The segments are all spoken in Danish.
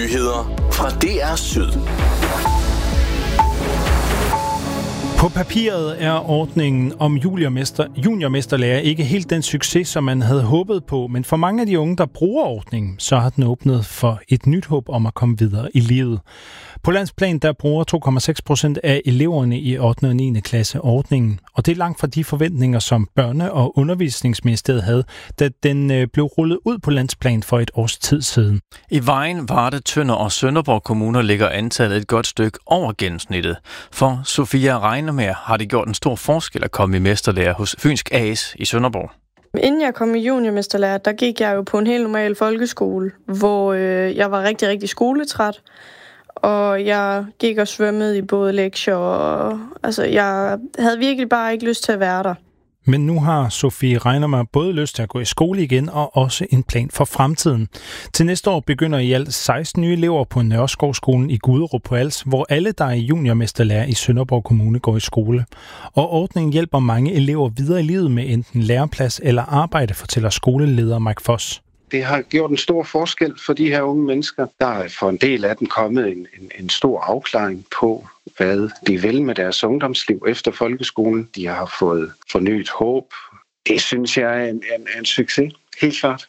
Nyheder fra DR Syd. På papiret er ordningen om juniormesterlærer ikke helt den succes, som man havde håbet på, men for mange af de unge, der bruger ordningen, så har den åbnet for et nyt håb om at komme videre i livet. På landsplan der bruger 2,6% af eleverne i 8. og 9. klasse ordningen, og det er langt fra de forventninger, som Børne- og Undervisningsministeriet havde, da den blev rullet ud på landsplan for et års tid siden. I Vejen, Varde, Tønder og Sønderborg kommuner ligger antallet et godt stykke over gennemsnittet. For Sofia Reinermer har det gjort en stor forskel at komme i mesterlærer hos Fynsk AS i Sønderborg. Inden jeg kom i juniormesterlærer, der gik jeg jo på en helt normal folkeskole, hvor jeg var rigtig, rigtig skoletræt. Og jeg gik og svømmede i både lektier og jeg havde virkelig bare ikke lyst til at være der. Men nu har Sofie Reinermer både lyst til at gå i skole igen og også en plan for fremtiden. Til næste år begynder i alt 16 nye elever på Nørreskovskolen i Guderup på Als, hvor alle, der er juniormesterlærer i Sønderborg Kommune, går i skole. Og ordningen hjælper mange elever videre i livet med enten læreplads eller arbejde, fortæller skoleleder Mike Foss. Det har gjort en stor forskel for de her unge mennesker. Der er for en del af dem kommet en stor afklaring på, hvad de vil med deres ungdomsliv efter folkeskolen. De har fået fornyet håb. Det synes jeg er en succes, helt klart.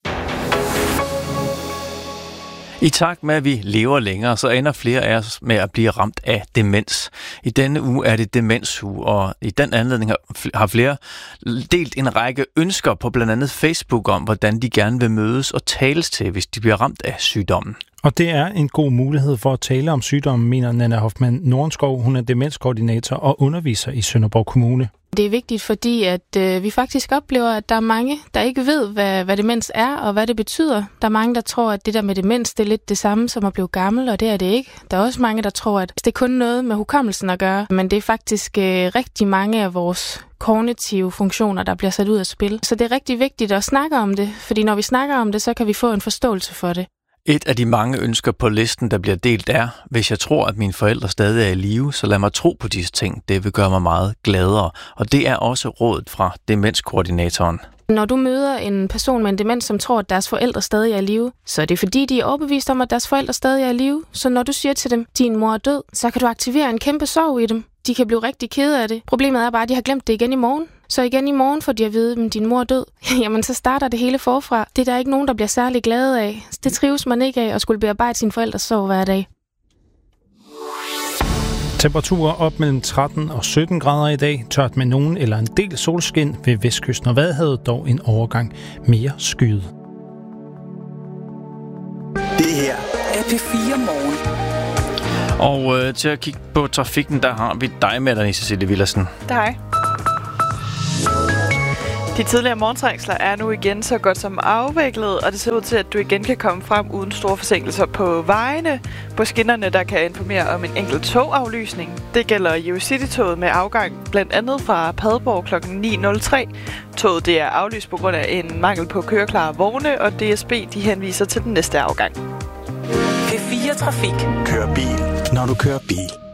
I takt med, at vi lever længere, så ender flere af os med at blive ramt af demens. I denne uge er det demensuge, og i den anledning har flere delt en række ønsker på blandt andet Facebook om, hvordan de gerne vil mødes og tales til, hvis de bliver ramt af sygdommen. Og det er en god mulighed for at tale om sygdommen, mener Nanna Hoffmann Nordenskov. Hun er demenskoordinator og underviser i Sønderborg Kommune. Det er vigtigt, fordi at vi faktisk oplever, at der er mange, der ikke ved, hvad demens er og hvad det betyder. Der er mange, der tror, at det der med demens, det er lidt det samme som at blive gammel, og det er det ikke. Der er også mange, der tror, at det er kun noget med hukommelsen at gøre, men det er faktisk rigtig mange af vores kognitive funktioner, der bliver sat ud af spil. Så det er rigtig vigtigt at snakke om det, fordi når vi snakker om det, så kan vi få en forståelse for det. Et af de mange ønsker på listen, der bliver delt, er, hvis jeg tror, at mine forældre stadig er i live, så lad mig tro på disse ting. Det vil gøre mig meget gladere. Og det er også rådet fra demenskoordinatoren. Når du møder en person med en demens, som tror, at deres forældre stadig er i live, så er det fordi, de er overbevist om, at deres forældre stadig er i live. Så når du siger til dem, din mor er død, så kan du aktivere en kæmpe sorg i dem. De kan blive rigtig kede af det. Problemet er bare, at de har glemt det igen i morgen. Så igen i morgen får de at vide, at din mor er død. Jamen, så starter det hele forfra. Det er der ikke nogen, der bliver særlig glade af. Det trives man ikke af at skulle bearbejde sine forældres sorg hver dag. Temperaturer op mellem 13 og 17 grader i dag. Tørt med nogen eller en del solskin ved vestkysten og Vadehavet, dog en overgang mere skyet. Det her er P4 Morgen. Og til at kigge på trafikken, der har vi dig med, Denise Cecilie Villersen. Hej. De tidligere morgentrængsler er nu igen så godt som afviklet, og det ser ud til, at du igen kan komme frem uden store forsinkelser på vejene. På skinnerne, der kan informere om en enkelt togaflysning. Det gælder Eurocitytoget med afgang blandt andet fra Padborg kl. 9.03. Toget det er aflyst på grund af en mangel på køreklare vogne, og DSB de henviser til den næste afgang. P4 Trafik. Kør bil, når du kører bil.